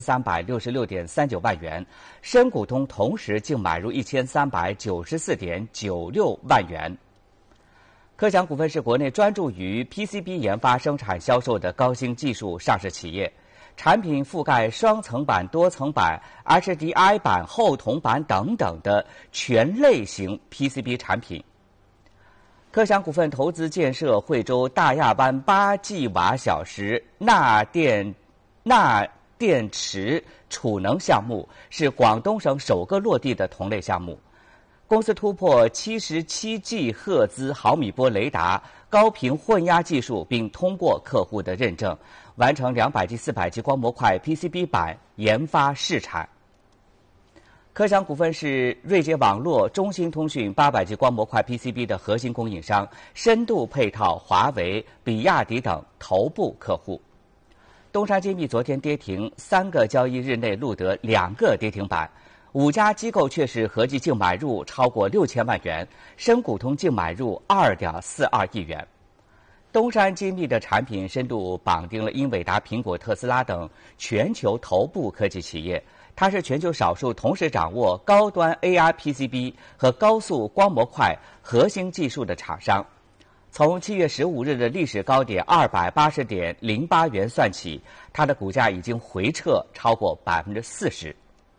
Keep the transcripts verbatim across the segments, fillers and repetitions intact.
三百六十六点三九万元，深股通同时净买入一千三百九十四点九六万元。科翔股份是国内专注于 P C B 研发、生产、销售的高新技术上市企业，产品覆盖双层板、多层板、H D I 板、厚铜板等等的全类型 P C B 产品。科翔股份投资建设惠州大亚湾八 G 瓦小时钠电钠电池储能项目，是广东省首个落地的同类项目。公司突破七十七 G 赫兹毫米波雷达高频混压技术，并通过客户的认证，完成两百 G、四百 G 光模块 P C B 板研发试产。科翔股份是锐捷网络、中兴通讯八百 G 光模块 P C B 的核心供应商，深度配套华为、比亚迪等头部客户。东山精密昨天跌停，三个交易日内录得两个跌停板。五家机构却是合计净买入超过六千万元，深股通净买入二点四二亿元。东山精密的产品深度绑定了英伟达、苹果、特斯拉等全球头部科技企业，它是全球少数同时掌握高端 A I P C B 和高速光模块核心技术的厂商。从七月十五日的历史高点二百八十点零八元算起，它的股价已经回撤超过百分之四十。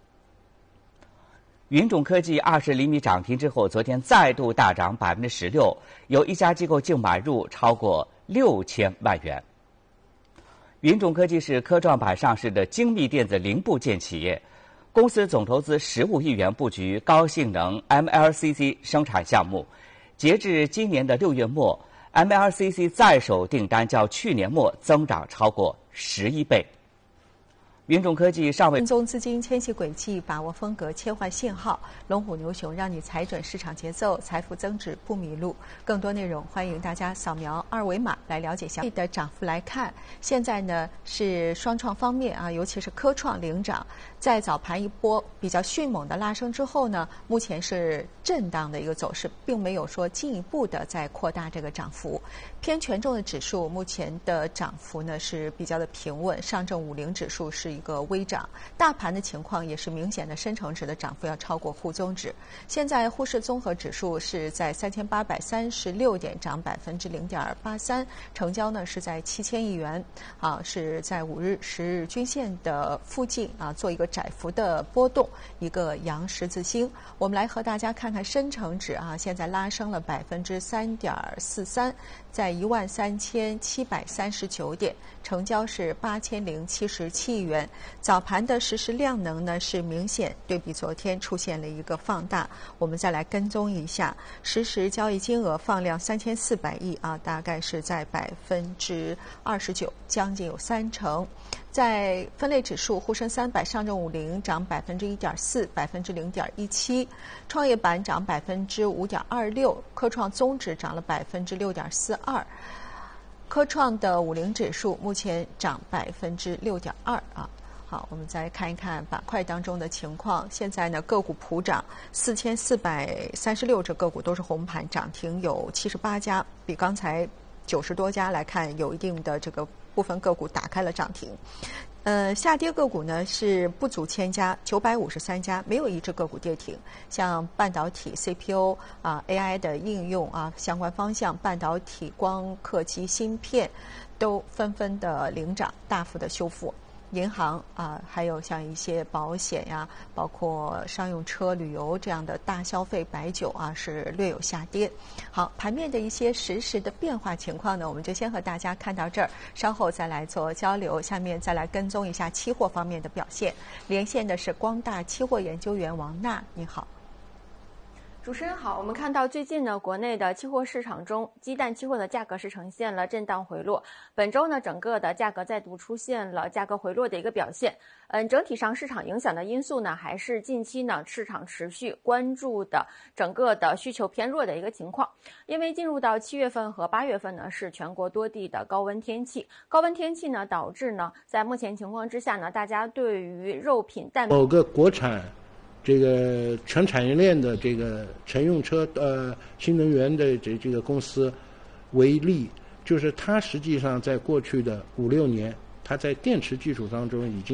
云种科技二十厘米涨停之后，昨天再度大涨百分之十六，有一家机构净买入超过六千万元。云种科技是科创板上市的精密电子零部件企业，公司总投资十五亿元布局高性能 M L C C 生产项目。截至今年的六月末 ，M L C C 在手订单较去年末增长超过十一倍。云种科技尚未跟踪资金迁徙轨迹，把握风格切换信号，龙虎牛熊让你踩准市场节奏，财富增值不迷路。更多内容欢迎大家扫描二维码来了解详细的涨幅来看。现在呢是双创方面啊，尤其是科创领涨，在早盘一波比较迅猛的拉升之后呢，目前是震荡的一个走势，并没有说进一步的在扩大这个涨幅。偏权重的指数目前的涨幅呢是比较的平稳，上证五零指数是一个微涨，大盘的情况也是明显的深成指的涨幅要超过沪综指。现在沪市综合指数是在三千八百三十六点，涨百分之零点八三，成交呢是在七千亿元，啊，是在五日、十日均线的附近啊，做一个窄幅的波动，一个阳十字星。我们来和大家看看深成指啊，现在拉升了百分之三点四三，在一万三千七百三十九点，成交是八千零七十七亿元。早盘的实时量能呢是明显对比昨天出现了一个放大，我们再来跟踪一下，实时交易金额放量三千四百亿啊，大概是在百分之二十九，将近有三成。在分类指数，沪深三百、上证五零涨百分之一点四，百分之零点一七；创业板涨百分之五点二六，科创综指涨了百分之六点四二。科创的五零指数目前涨百分之六点二啊。好，我们再看一看板块当中的情况。现在呢，个股普涨，四千四百三十六只个股都是红盘，涨停有七十八家，比刚才九十多家来看，有一定的这个部分个股打开了涨停。呃，下跌个股呢是不足千家，九百五十三家，没有一只个股跌停。像半导体、C P U 啊、A I 的应用啊相关方向，半导体、光刻机芯片都纷纷的领涨，大幅的修复。银行啊，还有像一些保险呀，包括商用车、旅游这样的大消费、白酒啊，是略有下跌。好，盘面的一些实时的变化情况呢，我们就先和大家看到这儿，稍后再来做交流。下面再来跟踪一下期货方面的表现。连线的是光大期货研究员王娜，你好。 主持人好，我们看到最近呢，国内的期货市场中，鸡蛋期货的价格是呈现了震荡回落。本周呢，整个的价格再度出现了价格回落的一个表现。嗯，整体上市场影响的因素呢，还是近期呢市场持续关注的整个的需求偏弱的一个情况。因为进入到七月份和八月份呢，是全国多地的高温天气，高温天气呢导致呢，在目前情况之下呢，大家对于肉品、蛋某个国产。这个全产业链的这个乘用车呃新能源的这这个公司为例，就是它实际上在过去的五六年，它在电池技术当中已经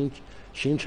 形成